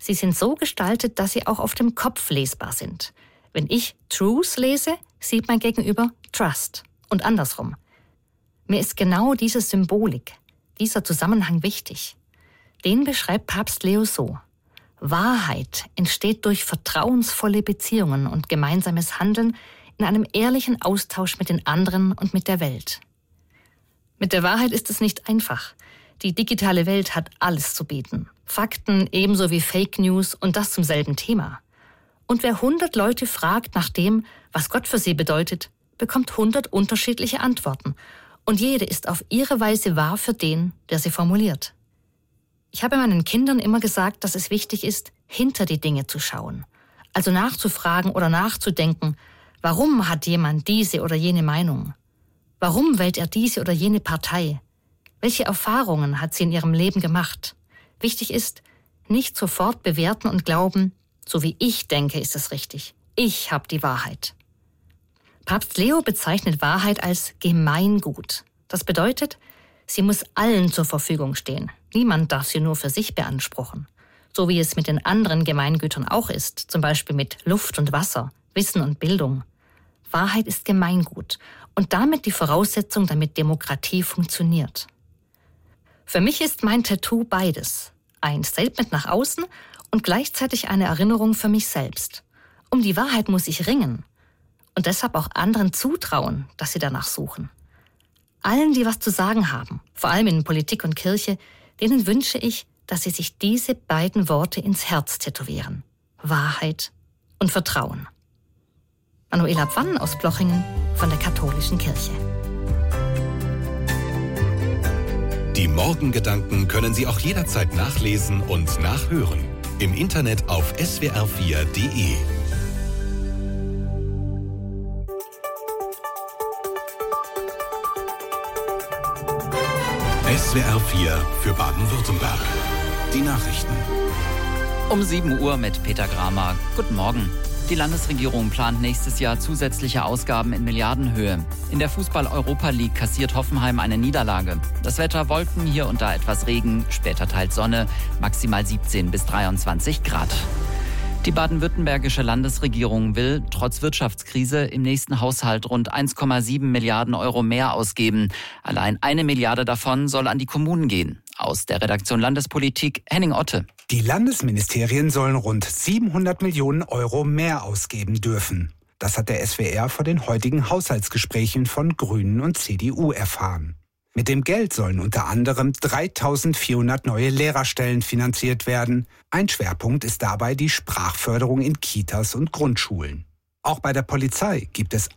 Sie sind so gestaltet, dass sie auch auf dem Kopf lesbar sind. Wenn ich Truth lese, sieht mein Gegenüber Trust und andersrum. Mir ist genau diese Symbolik, dieser Zusammenhang wichtig. Den beschreibt Papst Leo so: Wahrheit entsteht durch vertrauensvolle Beziehungen und gemeinsames Handeln in einem ehrlichen Austausch mit den anderen und mit der Welt. Mit der Wahrheit ist es nicht einfach. Die digitale Welt hat alles zu bieten. Fakten ebenso wie Fake News und das zum selben Thema. Und wer 100 Leute fragt nach dem, was Gott für sie bedeutet, bekommt 100 unterschiedliche Antworten. Und jede ist auf ihre Weise wahr für den, der sie formuliert. Ich habe meinen Kindern immer gesagt, dass es wichtig ist, hinter die Dinge zu schauen. Also nachzufragen oder nachzudenken, warum hat jemand diese oder jene Meinung? Warum wählt er diese oder jene Partei? Welche Erfahrungen hat sie in ihrem Leben gemacht? Wichtig ist, nicht sofort bewerten und glauben, so wie ich denke, ist es richtig. Ich habe die Wahrheit. Papst Leo bezeichnet Wahrheit als Gemeingut. Das bedeutet, sie muss allen zur Verfügung stehen. Niemand darf sie nur für sich beanspruchen. So wie es mit den anderen Gemeingütern auch ist, zum Beispiel mit Luft und Wasser, Wissen und Bildung. Wahrheit ist Gemeingut und damit die Voraussetzung, damit Demokratie funktioniert. Für mich ist mein Tattoo beides. Ein Statement nach außen und gleichzeitig eine Erinnerung für mich selbst. Um die Wahrheit muss ich ringen und deshalb auch anderen zutrauen, dass sie danach suchen. Allen, die was zu sagen haben, vor allem in Politik und Kirche, denen wünsche ich, dass sie sich diese beiden Worte ins Herz tätowieren. Wahrheit und Vertrauen. Manuela Pfann aus Plochingen von der Katholischen Kirche. Die Morgengedanken können Sie auch jederzeit nachlesen und nachhören. Im Internet auf swr4.de. SWR4 für Baden-Württemberg. Die Nachrichten. Um 7 Uhr mit Peter Gramer. Guten Morgen. Die Landesregierung plant nächstes Jahr zusätzliche Ausgaben in Milliardenhöhe. In der Fußball-Europa League kassiert Hoffenheim eine Niederlage. Das Wetter: Wolken, hier und da etwas Regen, später teils Sonne, maximal 17 bis 23 Grad. Die baden-württembergische Landesregierung will trotz Wirtschaftskrise im nächsten Haushalt rund 1,7 Milliarden Euro mehr ausgeben. Allein 1 Milliarde davon soll an die Kommunen gehen. Aus der Redaktion Landespolitik Henning Otte. Die Landesministerien sollen rund 700 Millionen Euro mehr ausgeben dürfen. Das hat der SWR vor den heutigen Haushaltsgesprächen von Grünen und CDU erfahren. Mit dem Geld sollen unter anderem 3.400 neue Lehrerstellen finanziert werden. Ein Schwerpunkt ist dabei die Sprachförderung in Kitas und Grundschulen. Auch bei der Polizei gibt es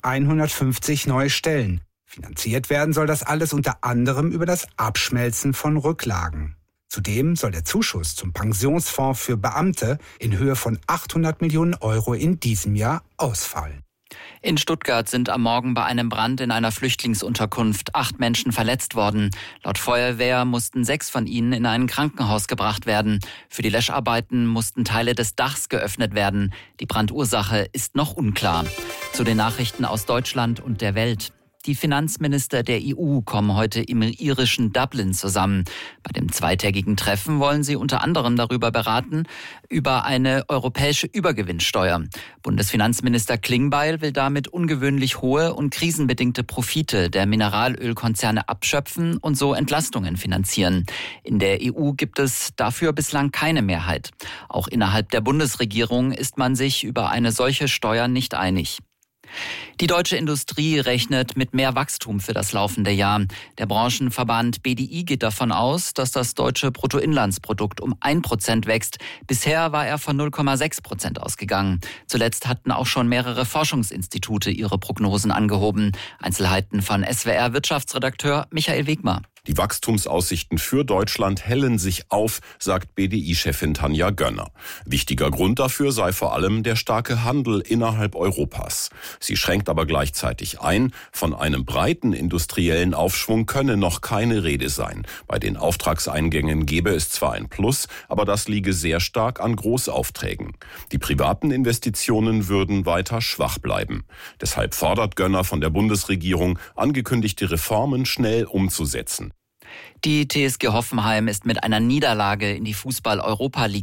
150 neue Stellen. Finanziert werden soll das alles unter anderem über das Abschmelzen von Rücklagen. Zudem soll der Zuschuss zum Pensionsfonds für Beamte in Höhe von 800 Millionen Euro in diesem Jahr ausfallen. In Stuttgart sind am Morgen bei einem Brand in einer Flüchtlingsunterkunft 8 Menschen verletzt worden. Laut Feuerwehr mussten 6 von ihnen in ein Krankenhaus gebracht werden. Für die Löscharbeiten mussten Teile des Dachs geöffnet werden. Die Brandursache ist noch unklar. Zu den Nachrichten aus Deutschland und der Welt. Die Finanzminister der EU kommen heute im irischen Dublin zusammen. Bei dem zweitägigen Treffen wollen sie unter anderem darüber beraten, über eine europäische Übergewinnsteuer. Bundesfinanzminister Klingbeil will damit ungewöhnlich hohe und krisenbedingte Profite der Mineralölkonzerne abschöpfen und so Entlastungen finanzieren. In der EU gibt es dafür bislang keine Mehrheit. Auch innerhalb der Bundesregierung ist man sich über eine solche Steuer nicht einig. Die deutsche Industrie rechnet mit mehr Wachstum für das laufende Jahr. Der Branchenverband BDI geht davon aus, dass das deutsche Bruttoinlandsprodukt um 1% wächst. Bisher war er von 0,6% ausgegangen. Zuletzt hatten auch schon mehrere Forschungsinstitute ihre Prognosen angehoben. Einzelheiten von SWR-Wirtschaftsredakteur Michael Wegmar. Die Wachstumsaussichten für Deutschland hellen sich auf, sagt BDI-Chefin Tanja Gönner. Wichtiger Grund dafür sei vor allem der starke Handel innerhalb Europas. Sie schränkt aber gleichzeitig ein, von einem breiten industriellen Aufschwung könne noch keine Rede sein. Bei den Auftragseingängen gebe es zwar ein Plus, aber das liege sehr stark an Großaufträgen. Die privaten Investitionen würden weiter schwach bleiben. Deshalb fordert Gönner von der Bundesregierung, angekündigte Reformen schnell umzusetzen. Die TSG Hoffenheim ist mit einer Niederlage in die Fußball-Europa League